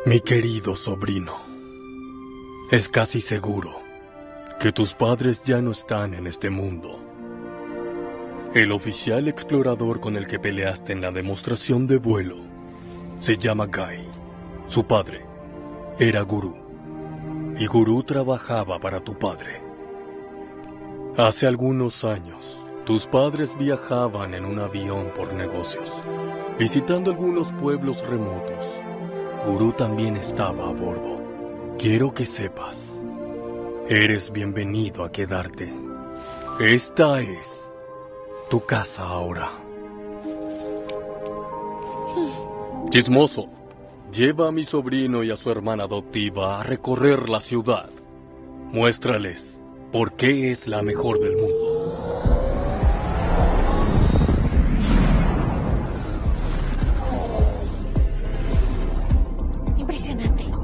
Mi querido sobrino, es casi seguro que tus padres ya no están en este mundo. El oficial explorador con el que peleaste en la demostración de vuelo se llama Guy. Su padre era Guru, y Guru trabajaba para tu padre. Hace algunos años, tus padres viajaban en un avión por negocios, visitando algunos pueblos remotos. Guru también estaba a bordo. Quiero que sepas, eres bienvenido a quedarte. Esta es tu casa ahora. Chismoso, lleva a mi sobrino y a su hermana adoptiva a recorrer la ciudad. Muéstrales por qué es la mejor del mundo. Impresionante.